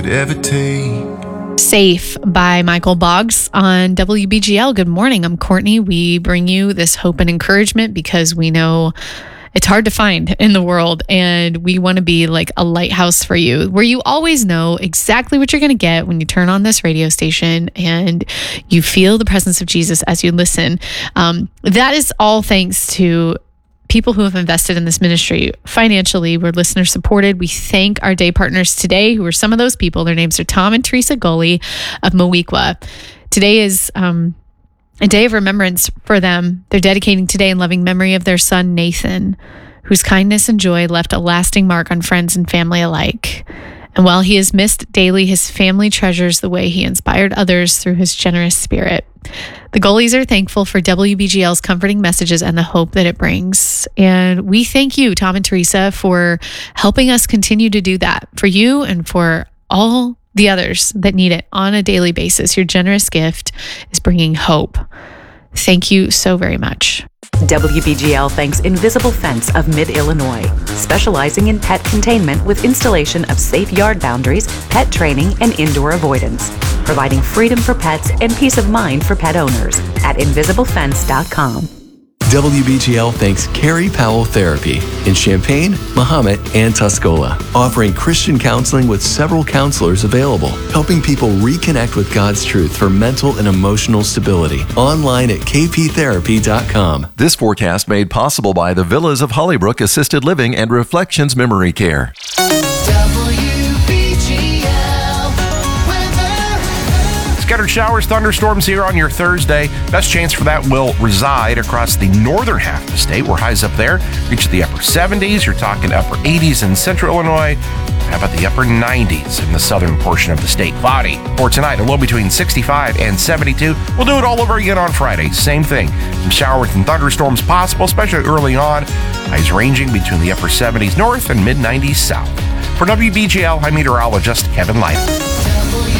ever take. Safe by Michael Boggs on WBGL. Good morning. I'm Courtney. We bring you this hope and encouragement because we know it's hard to find in the world, and we want to be like a lighthouse for you, where you always know exactly what you're going to get when you turn on this radio station and you feel the presence of Jesus as you listen. That is all thanks to people who have invested in this ministry financially. We're listener supported. We thank our day partners today, who are some of those people. Their names are Tom and Teresa Gully of Moweaqua. Today is a day of remembrance for them. They're dedicating today in loving memory of their son, Nathan, whose kindness and joy left a lasting mark on friends and family alike. And while he is missed daily, his family treasures the way he inspired others through his generous spirit. The Gullies are thankful for WBGL's comforting messages and the hope that it brings. And we thank you, Tom and Teresa, for helping us continue to do that for you and for all the others that need it on a daily basis. Your generous gift is bringing hope. Thank you so very much. WBGL thanks Invisible Fence of Mid-Illinois, specializing in pet containment with installation of safe yard boundaries, pet training, and indoor avoidance, providing freedom for pets and peace of mind for pet owners at invisiblefence.com. WBGL thanks Carrie Powell Therapy in Champaign, Mahomet, and Tuscola, offering Christian counseling with several counselors available, helping people reconnect with God's truth for mental and emotional stability. Online at kptherapy.com. This forecast made possible by the Villas of Hollybrook Assisted Living and Reflections Memory Care. Scattered showers, thunderstorms here on your Thursday. Best chance for that will reside across the northern half of the state, where highs up there reach the upper 70s. You're talking upper 80s in central Illinois. How about the upper 90s in the southern portion of the state? Cloudy for tonight, a low between 65 and 72. We'll do it all over again on Friday. Same thing. Some showers and thunderstorms possible, especially early on. Highs ranging between the upper 70s north and mid 90s south. For WBGL, I'm meteorologist Kevin Light.